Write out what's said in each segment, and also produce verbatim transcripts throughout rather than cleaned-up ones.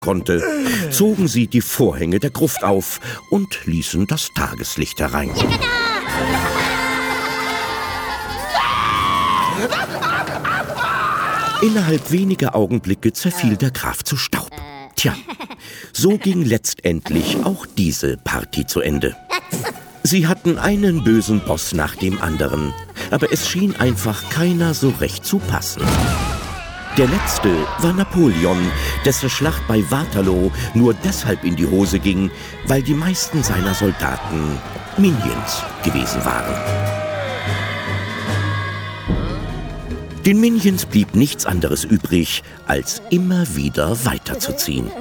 konnte, zogen sie die Vorhänge der Gruft auf und ließen das Tageslicht herein. Innerhalb weniger Augenblicke zerfiel der Graf zu Staub. Tja, so ging letztendlich auch diese Party zu Ende. Sie hatten einen bösen Boss nach dem anderen, aber es schien einfach keiner so recht zu passen. Der letzte war Napoleon, dessen Schlacht bei Waterloo nur deshalb in die Hose ging, weil die meisten seiner Soldaten Minions gewesen waren. Den Minions blieb nichts anderes übrig, als immer wieder weiterzuziehen.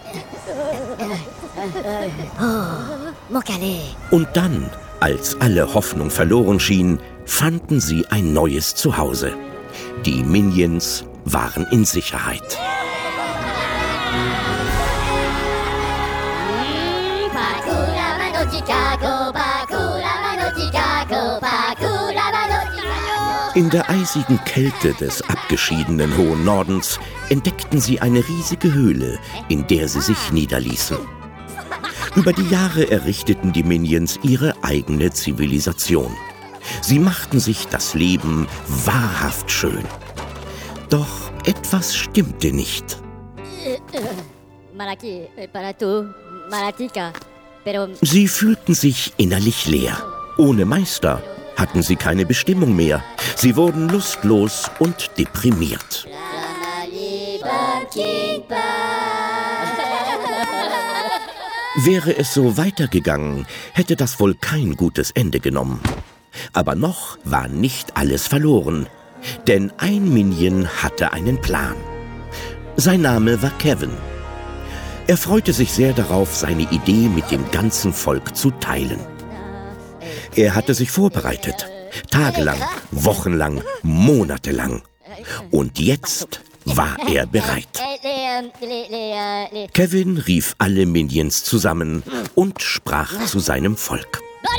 Und dann, als alle Hoffnung verloren schien, fanden sie ein neues Zuhause. Die Minions waren in Sicherheit. In der eisigen Kälte des abgeschiedenen hohen Nordens entdeckten sie eine riesige Höhle, in der sie sich niederließen. Über die Jahre errichteten die Minions ihre eigene Zivilisation. Sie machten sich das Leben wahrhaft schön. Doch etwas stimmte nicht. Sie fühlten sich innerlich leer. Ohne Meister hatten sie keine Bestimmung mehr. Sie wurden lustlos und deprimiert. Wäre es so weitergegangen, hätte das wohl kein gutes Ende genommen. Aber noch war nicht alles verloren, denn ein Minion hatte einen Plan. Sein Name war Kevin. Er freute sich sehr darauf, seine Idee mit dem ganzen Volk zu teilen. Er hatte sich vorbereitet, tagelang, wochenlang, monatelang. Und jetzt war er bereit. Kevin rief alle Minions zusammen und sprach zu seinem Volk.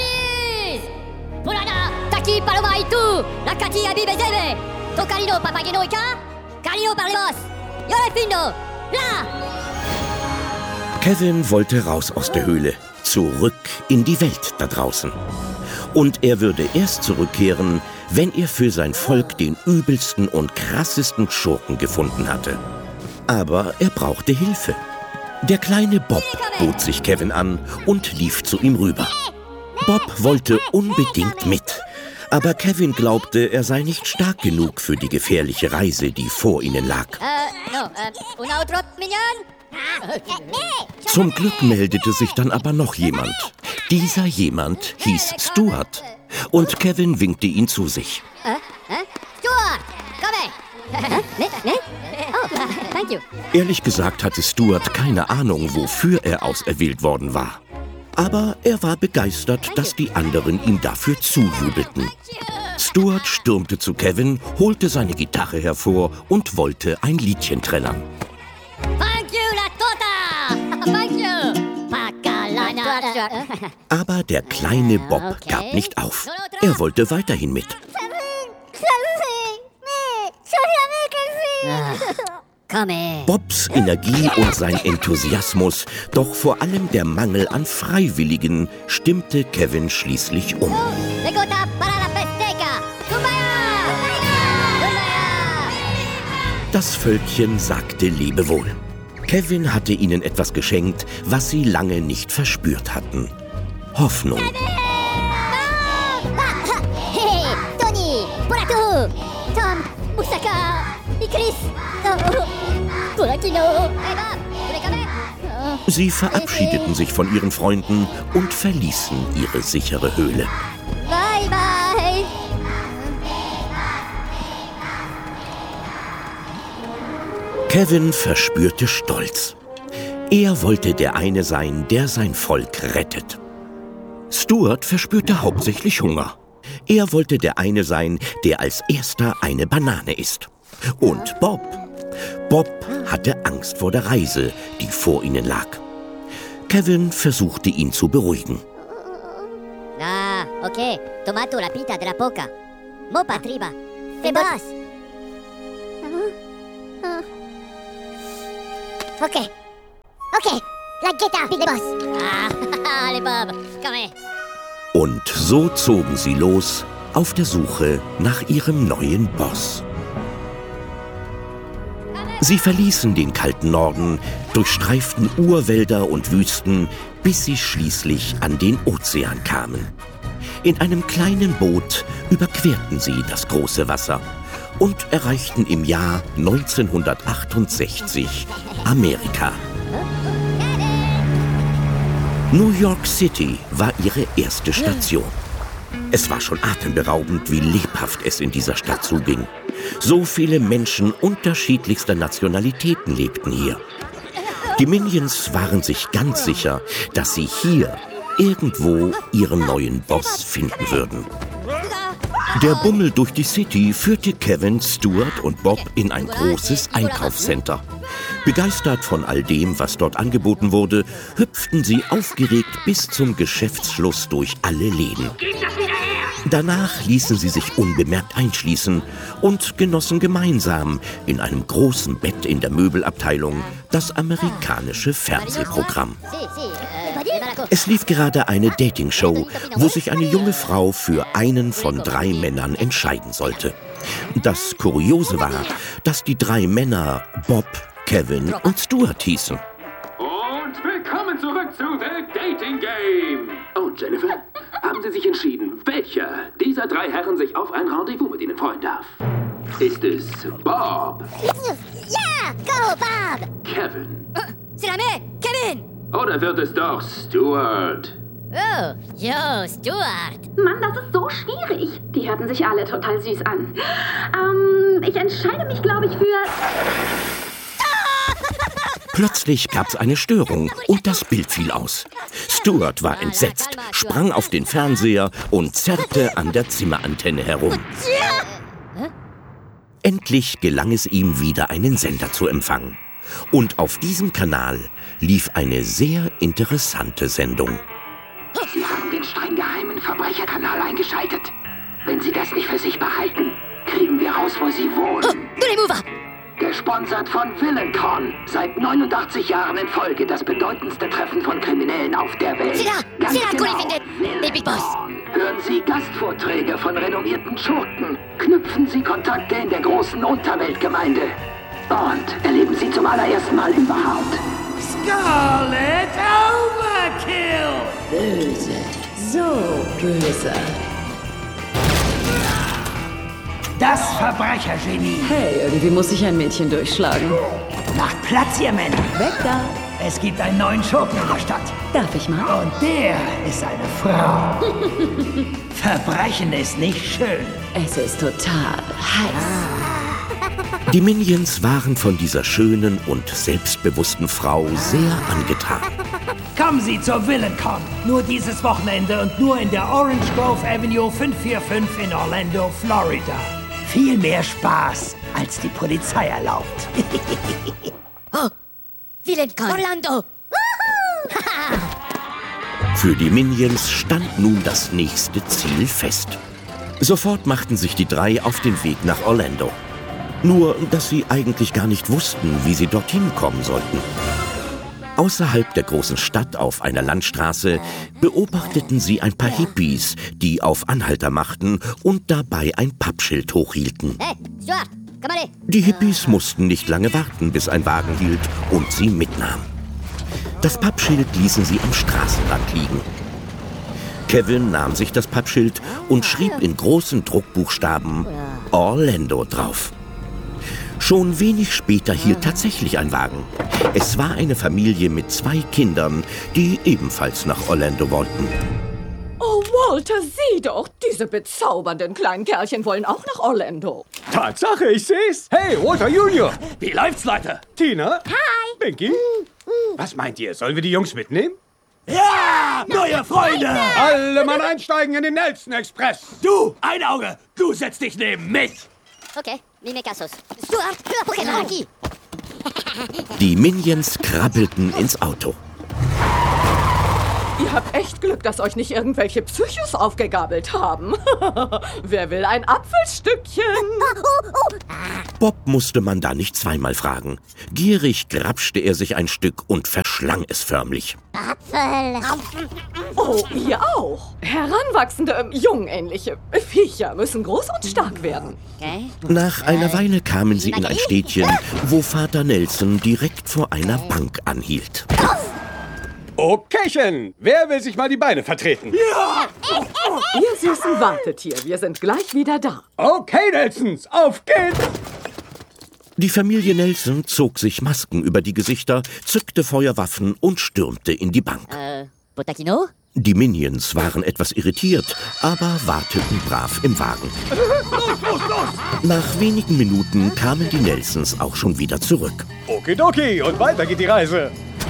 Kevin wollte raus aus der Höhle, zurück in die Welt da draußen. Und er würde erst zurückkehren, wenn er für sein Volk den übelsten und krassesten Schurken gefunden hatte. Aber er brauchte Hilfe. Der kleine Bob bot sich Kevin an und lief zu ihm rüber. Bob wollte unbedingt mit, aber Kevin glaubte, er sei nicht stark genug für die gefährliche Reise, die vor ihnen lag. Zum Glück meldete sich dann aber noch jemand. Dieser jemand hieß Stuart und Kevin winkte ihn zu sich. Ehrlich gesagt hatte Stuart keine Ahnung, wofür er auserwählt worden war. Aber er war begeistert, dass die anderen ihm dafür zujubelten. Stuart stürmte zu Kevin, holte seine Gitarre hervor und wollte ein Liedchen trällern. Aber der kleine Bob gab nicht auf. Er wollte weiterhin mit. Bobs Energie und sein Enthusiasmus, doch vor allem der Mangel an Freiwilligen, stimmte Kevin schließlich um. Das Völkchen sagte Lebewohl. Kevin hatte ihnen etwas geschenkt, was sie lange nicht verspürt hatten. Hoffnung. Sie verabschiedeten sich von ihren Freunden und verließen ihre sichere Höhle. Bye, bye. Kevin verspürte Stolz. Er wollte der eine sein, der sein Volk rettet. Stuart verspürte hauptsächlich Hunger. Er wollte der eine sein, der als erster eine Banane isst. Und Bob. Bob hatte Angst vor der Reise, die vor ihnen lag. Kevin versuchte ihn zu beruhigen. Ah, okay. Tomato la pita de la poca. Mopa triba. Te boss. Okay. Ok, la guetta, big boss. Ah, allez Bob, komm her. Und so zogen sie los auf der Suche nach ihrem neuen Boss. Sie verließen den kalten Norden, durchstreiften Urwälder und Wüsten, bis sie schließlich an den Ozean kamen. In einem kleinen Boot überquerten sie das große Wasser und erreichten im Jahr neunzehnhundertachtundsechzig Amerika. New York City war ihre erste Station. Es war schon atemberaubend, wie lebhaft es in dieser Stadt zuging. So viele Menschen unterschiedlichster Nationalitäten lebten hier. Die Minions waren sich ganz sicher, dass sie hier irgendwo ihren neuen Boss finden würden. Der Bummel durch die City führte Kevin, Stuart und Bob in ein großes Einkaufscenter. Begeistert von all dem, was dort angeboten wurde, hüpften sie aufgeregt bis zum Geschäftsschluss durch alle Läden. Danach ließen sie sich unbemerkt einschließen und genossen gemeinsam in einem großen Bett in der Möbelabteilung das amerikanische Fernsehprogramm. Es lief gerade eine Dating-Show, wo sich eine junge Frau für einen von drei Männern entscheiden sollte. Das Kuriose war, dass die drei Männer Bob, Kevin und Stuart hießen. Und willkommen zurück zu The Dating Game. Oh, Jennifer, haben Sie sich entschieden, welcher dieser drei Herren sich auf ein Rendezvous mit Ihnen freuen darf? Ist es Bob? Ja, go Bob. Kevin? C'est la mer, Kevin. Oder wird es doch Stuart? Oh, yo, Stuart. Mann, das ist so schwierig. Die hörten sich alle total süß an. Ähm, ich entscheide mich, glaube ich, für... Plötzlich gab es eine Störung und das Bild fiel aus. Stuart war entsetzt, sprang auf den Fernseher und zerrte an der Zimmerantenne herum. Endlich gelang es ihm, wieder einen Sender zu empfangen. Und auf diesem Kanal lief eine sehr interessante Sendung. Sie haben den streng geheimen Verbrecherkanal eingeschaltet. Wenn Sie das nicht für sich behalten, kriegen wir raus, wo Sie wohnen. Gesponsert von VillainCon. Seit neunundachtzig Jahren in Folge das bedeutendste Treffen von Kriminellen auf der Welt. C'est là, Ganz c'est là qu'on genau, les findet, les Big Boss. VillainCon. Hören Sie Gastvorträge von renommierten Schurken. Knüpfen Sie Kontakte in der großen Unterweltgemeinde. Und erleben Sie zum allerersten Mal überhaupt Scarlet Overkill! Böse, so böse. Das Verbrechergenie. Hey, irgendwie muss sich ein Mädchen durchschlagen. Macht Platz, ihr Männer. Weg da. Es gibt einen neuen Schurken in der Stadt. Darf ich mal? Und der ist eine Frau. Verbrechen ist nicht schön. Es ist total heiß. Die Minions waren von dieser schönen und selbstbewussten Frau sehr angetan. Kommen Sie zur VillainCon. Nur dieses Wochenende und nur in der Orange Grove Avenue fünf vier fünf in Orlando, Florida. Viel mehr Spaß, als die Polizei erlaubt. Oh, VillainCon. Orlando. Für die Minions stand nun das nächste Ziel fest. Sofort machten sich die drei auf den Weg nach Orlando. Nur, dass sie eigentlich gar nicht wussten, wie sie dorthin kommen sollten. Außerhalb der großen Stadt auf einer Landstraße beobachteten sie ein paar Hippies, die auf Anhalter machten und dabei ein Pappschild hochhielten. Hey, Stuart, komm mal. Die Hippies mussten nicht lange warten, bis ein Wagen hielt und sie mitnahm. Das Pappschild ließen sie am Straßenrand liegen. Kevin nahm sich das Pappschild und schrieb in großen Druckbuchstaben Orlando drauf. Schon wenig später hielt tatsächlich ein Wagen. Es war eine Familie mit zwei Kindern, die ebenfalls nach Orlando wollten. Oh, Walter, sieh doch, diese bezaubernden kleinen Kerlchen wollen auch nach Orlando. Tatsache, ich seh's. Hey, Walter Junior Wie läuft's, Leute? Tina? Hi. Pinky? Was meint ihr, sollen wir die Jungs mitnehmen? Ja, neue Freunde. Alle Mann einsteigen in den Nelson Express. Du, ein Auge, du setzt dich neben mich. Ok, mi me casos. Stuart, ¿por qué no aquí? Die Minions krabbelten ins Auto. Ihr habt echt Glück, dass euch nicht irgendwelche Psychos aufgegabelt haben. Wer will ein Apfelstückchen? Bob musste man da nicht zweimal fragen. Gierig grapschte er sich ein Stück und verschlang es förmlich. Apfel. Oh, ihr auch. Heranwachsende, ähm, jungähnliche Viecher müssen groß und stark werden. Okay. Nach einer Weile kamen sie in ein Städtchen, wo Vater Nelson direkt vor einer Bank anhielt. Okaychen, wer will sich mal die Beine vertreten? Ja! Ihr Süßen wartet hier, wir sind gleich wieder da. Okay, Nelsons, auf geht's! Die Familie Nelson zog sich Masken über die Gesichter, zückte Feuerwaffen und stürmte in die Bank. Äh, Buttakino? Die Minions waren etwas irritiert, aber warteten brav im Wagen. Los, los, los! Nach wenigen Minuten kamen die Nelsons auch schon wieder zurück. Okidoki, und weiter geht die Reise.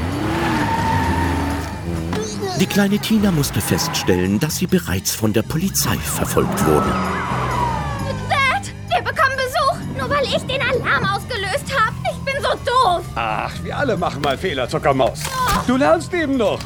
Die kleine Tina musste feststellen, dass sie bereits von der Polizei verfolgt wurden. Dad, wir bekommen Besuch, nur weil ich den Alarm ausgelöst habe. Ich bin so doof. Ach, wir alle machen mal Fehler, Zuckermaus. Du lernst eben noch.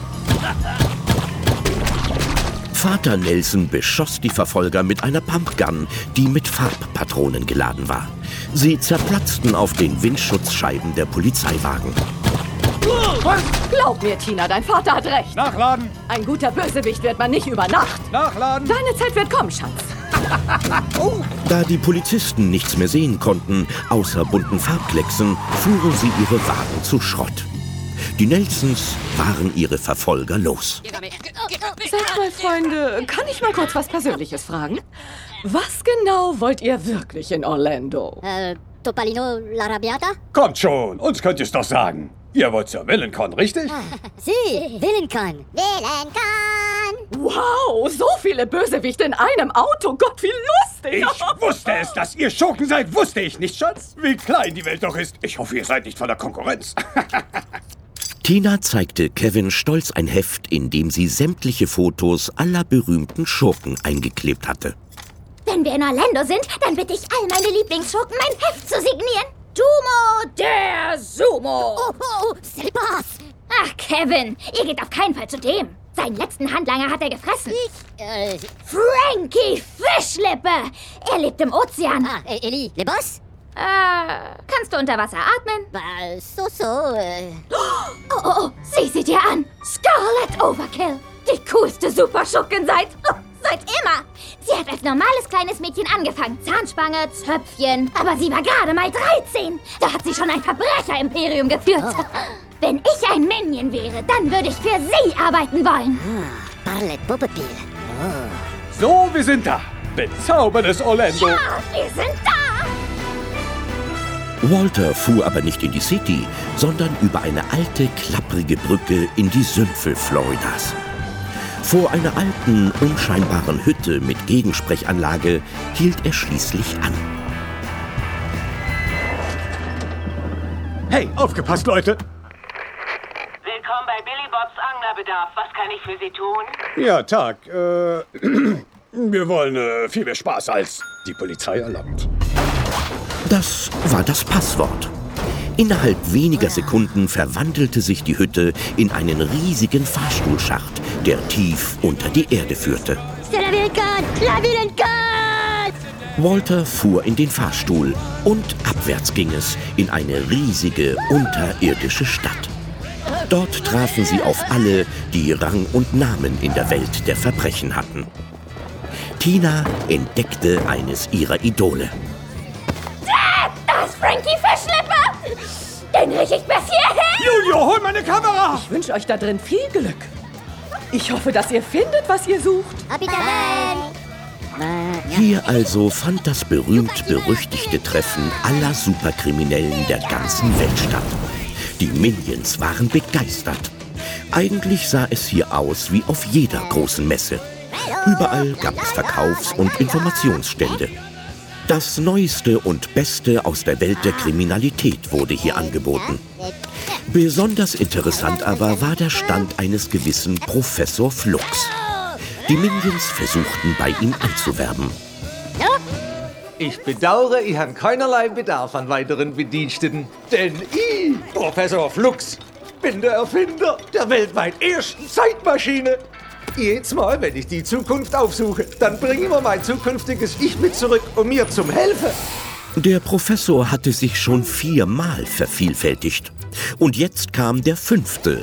Vater Nelson beschoss die Verfolger mit einer Pumpgun, die mit Farbpatronen geladen war. Sie zerplatzten auf den Windschutzscheiben der Polizeiwagen. Was? Glaub mir, Tina, dein Vater hat recht. Nachladen. Ein guter Bösewicht wird man nicht über Nacht. Nachladen. Deine Zeit wird kommen, Schatz. Oh. Da die Polizisten nichts mehr sehen konnten, außer bunten Farbklecksen, fuhren sie ihre Wagen zu Schrott. Die Nelsons waren ihre Verfolger los. Sagt mal, Freunde, kann ich mal kurz was Persönliches fragen? Was genau wollt ihr wirklich in Orlando? Äh, Topolino l'Arrabbiata? Kommt schon, uns könnt ihr es doch sagen. Ihr wollt zur VillainCon, richtig? Si, VillainCon. VillainCon! Wow, so viele Bösewichte in einem Auto. Gott, wie lustig. Ich wusste es, dass ihr Schurken seid, wusste ich nicht, Schatz? Wie klein die Welt doch ist. Ich hoffe, ihr seid nicht von der Konkurrenz. Tina zeigte Kevin stolz ein Heft, in dem sie sämtliche Fotos aller berühmten Schurken eingeklebt hatte. Wenn wir in Orlando sind, dann bitte ich all meine Lieblingsschurken, mein Heft zu signieren. Dumo der Sumo. Oh, oh, c'est le boss. Ach, Kevin, ihr geht auf keinen Fall zu dem. Seinen letzten Handlanger hat er gefressen. Ich, äh... Frankie Fischlippe. Er lebt im Ozean. Ah, äh, Ellie, le boss? Äh, kannst du unter Wasser atmen? Bah, so, so, äh... Oh, oh, oh, sieh sie dir an. Scarlet Overkill. Die coolste Superschurkin seit... Oh, seit immer. Sie hat als normales kleines Mädchen angefangen. Zahnspange, Zöpfchen. Aber sie war gerade mal dreizehn. Da hat sie schon ein Verbrecher-Imperium geführt. Oh. Wenn ich ein Minion wäre, dann würde ich für sie arbeiten wollen. Ah, Parlet Puppepil. Oh. So, wir sind da. Bezauberndes Orlando. Ja, wir sind da. Walter fuhr aber nicht in die City, sondern über eine alte, klapprige Brücke in die Sümpfe Floridas. Vor einer alten, unscheinbaren Hütte mit Gegensprechanlage hielt er schließlich an. Hey, aufgepasst, Leute! Willkommen bei Billy Bobs Anglerbedarf. Was kann ich für Sie tun? Ja, Tag. Äh, wir wollen äh, viel mehr Spaß, als die Polizei erlaubt. Das war das Passwort. Innerhalb weniger Sekunden verwandelte sich die Hütte in einen riesigen Fahrstuhlschacht, der tief unter die Erde führte. C'est la VillainCon! La VillainCon! Walter fuhr in den Fahrstuhl und abwärts ging es in eine riesige, unterirdische Stadt. Dort trafen sie auf alle, die Rang und Namen in der Welt der Verbrechen hatten. Tina entdeckte eines ihrer Idole. Das ist Frankie Fischlippe! Den riech ich bis hierhin! Julio, hol meine Kamera! Ich wünsche euch da drin viel Glück. Ich hoffe, dass ihr findet, was ihr sucht. Hier also fand das berühmt-berüchtigte Treffen aller Superkriminellen der ganzen Welt statt. Die Minions waren begeistert. Eigentlich sah es hier aus wie auf jeder großen Messe. Überall gab es Verkaufs- und Informationsstände. Das Neueste und Beste aus der Welt der Kriminalität wurde hier angeboten. Besonders interessant aber war der Stand eines gewissen Professor Flux. Die Minions versuchten bei ihm anzuwerben. Ich bedauere, ich habe keinerlei Bedarf an weiteren Bediensteten, denn ich, Professor Flux, bin der Erfinder der weltweit ersten Zeitmaschine. Jedes Mal, wenn ich die Zukunft aufsuche, dann bringe ich mir mein zukünftiges Ich mit zurück, um mir zum Helfen. Der Professor hatte sich schon viermal vervielfältigt. Und jetzt kam der fünfte,